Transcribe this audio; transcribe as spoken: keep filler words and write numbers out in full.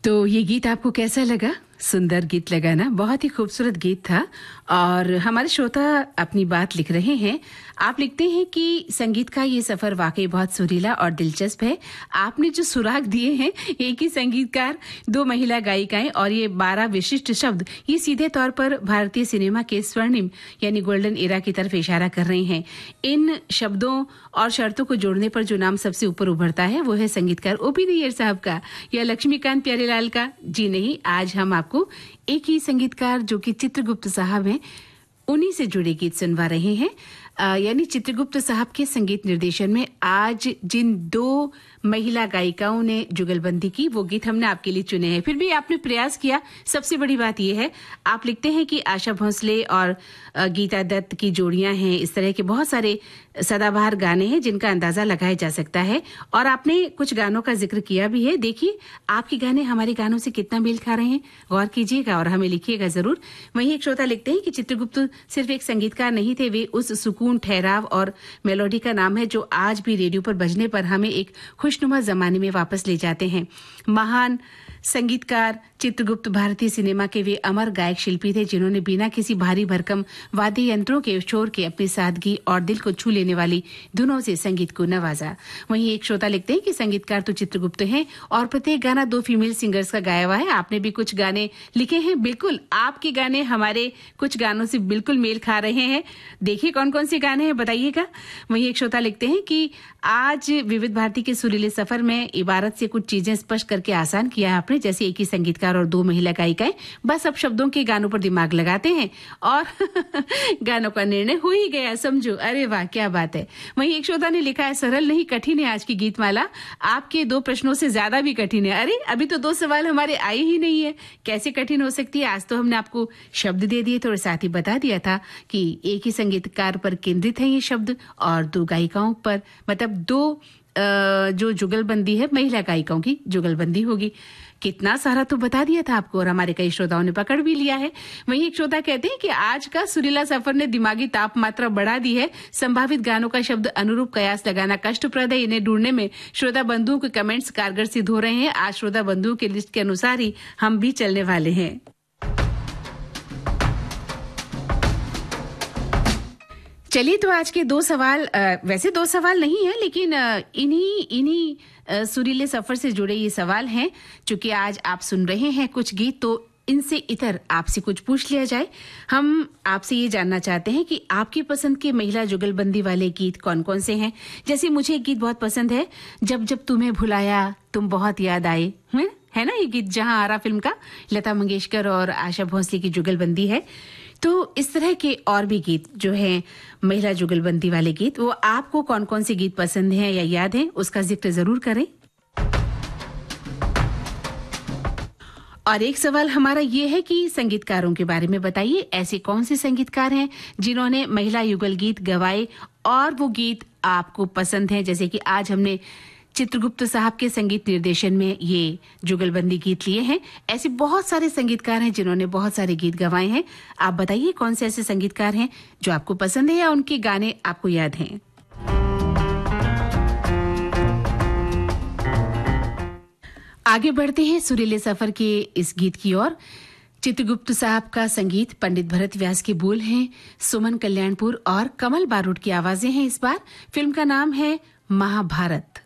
तो ये गीत आपको कैसा लगा? सुंदर गीत लगा ना? बहुत ही खूबसूरत गीत था। और हमारे श्रोता अपनी बात लिख रहे हैं। आप लिखते हैं कि संगीत का ये सफर वाकई बहुत सुरीला और दिलचस्प है। आपने जो सुराग दिए हैं, एक ही संगीतकार, दो महिला गायिकाएं और ये बारह विशिष्ट शब्द, ये सीधे तौर पर भारतीय सिनेमा के स्वर्णिम यानी गोल्डन एरा की तरफ इशारा कर रहे हैं। इन शब्दों और शर्तों को जोड़ने पर जो नाम सबसे ऊपर उभरता है वो है संगीतकार ओपी नैयर साहब का या लक्ष्मीकांत प्यारेलाल का। जी नहीं, आज हम आपको एक ही संगीतकार जो कि चित्रगुप्त साहब हैं, उन्हीं से जुड़े गीत सुनवा रहे हैं। यानी चित्रगुप्त साहब के संगीत निर्देशन में आज जिन दो महिला गायिकाओं ने जुगलबंदी की, वो गीत हमने आपके लिए चुने हैं। फिर भी आपने प्रयास किया, सबसे बड़ी बात यह है। आप लिखते हैं कि आशा भोसले और गीता दत्त की जोड़ियां हैं। इस तरह के बहुत सारे सदाबहार गाने हैं जिनका अंदाजा लगाया जा सकता है। और आपने कुछ गानों का जिक्र किया भी है। देखिए आपके गाने हमारे गानों से कितना मेल खा रहे हैं, गौर कीजिएगा और हमें लिखिएगा जरूर। वहीं एक श्रोता लिखते हैं कि चित्रगुप्त सिर्फ एक संगीतकार नहीं थे, वे उस सुकून, ठहराव और मेलोडी का नाम है जो आज भी रेडियो पर बजने पर हमें एक खुशनुमा जमाने में वापस ले जाते हैं। महान संगीतकार चित्रगुप्त भारतीय सिनेमा के वे अमर गायक शिल्पी थे जिन्होंने बिना किसी भारी भरकम वाद्य यंत्रों के शोर के अपनी सादगी और दिल को छू लेने वाली धुनों से संगीत को नवाजा। वहीं एक श्रोता लिखते हैं कि संगीतकार तो चित्रगुप्त हैं और प्रत्येक गाना दो फीमेल सिंगर्स का गाया हुआ है। आपने भी कुछ गाने लिखे हैं। बिल्कुल, आपके गाने हमारे कुछ गानों से बिल्कुल मेल खा रहे हैं। देखिए कौन कौन से गाने हैं, बताइएगा। वहीं एक श्रोता लिखते हैं कि आज विविध भारती के सुरीले सफर में इबारत से कुछ चीजें स्पष्ट करके आसान किया है आपने, जैसे एक ही संगीतकार और दो महिला गायिकाएं। बस अब शब्दों के गानों पर दिमाग लगाते हैं और गानों का निर्णय हो ही गया, समझो। अरे वाह, क्या बात है। वहीं एक श्रोता ने लिखा है, सरल नहीं कठिन है आज की गीतमाला, आपके दो प्रश्नों से ज्यादा भी कठिन है। अरे अभी तो दो सवाल हमारे आए ही नहीं है, कैसे कठिन हो सकती है। आज तो हमने आपको शब्द दे दिए थे और साथ ही बता दिया था कि एक ही संगीतकार पर केंद्रित है ये शब्द और दो गायिकाओं पर, मतलब दो जो जुगलबंदी है, महिला गायिकाओं की जुगलबंदी होगी। कितना सारा तो बता दिया था आपको और हमारे कई श्रोताओं ने पकड़ भी लिया है। वहीं एक श्रोता कहते हैं कि आज का सुरीला सफर ने दिमागी तापमात्रा बढ़ा दी है। संभावित गानों का शब्द अनुरूप कयास लगाना कष्टप्रद है। इन्हें ढूंढने में श्रोता बंधुओं के कमेंट्स कारगर सिद्ध हो रहे हैं। आज श्रोता बंधुओं की लिस्ट के अनुसार ही हम भी चलने वाले हैं। चलिए, तो आज के दो सवाल, वैसे दो सवाल नहीं है लेकिन इन्हीं इन्हीं सुरीले सफर से जुड़े ये सवाल हैं। चूंकि आज आप सुन रहे हैं कुछ गीत, तो इनसे इतर आपसे कुछ पूछ लिया जाए। हम आपसे ये जानना चाहते हैं कि आपकी पसंद के महिला जुगलबंदी वाले गीत कौन कौन से हैं। जैसे मुझे एक गीत बहुत पसंद है, जब जब तुम्हें भुलाया तुम बहुत याद आए, है, है ना ये गीत, जहां आरा फिल्म का, लता मंगेशकर और आशा भोसले की जुगलबंदी है। तो इस तरह के और भी गीत जो हैं महिला जुगलबंदी वाले गीत, वो आपको कौन कौन से गीत पसंद हैं या याद हैं, उसका जिक्र जरूर करें। और एक सवाल हमारा ये है कि संगीतकारों के बारे में बताइए, ऐसे कौन से संगीतकार हैं जिन्होंने महिला युगल गीत गवाए और वो गीत आपको पसंद हैं। जैसे कि आज हमने चित्रगुप्त साहब के संगीत निर्देशन में ये जुगलबंदी गीत लिए हैं। ऐसे बहुत सारे संगीतकार हैं जिन्होंने बहुत सारे गीत गवाए हैं। आप बताइए कौन से ऐसे संगीतकार हैं जो आपको पसंद है या उनके गाने आपको याद हैं। आगे बढ़ते हैं सुरीले सफर के इस गीत की ओर। चित्रगुप्त साहब का संगीत, पंडित भरत व्यास के बोल हैं, सुमन कल्याणपुर और कमल बारूद की आवाजें हैं। इस बार फिल्म का नाम है महाभारत।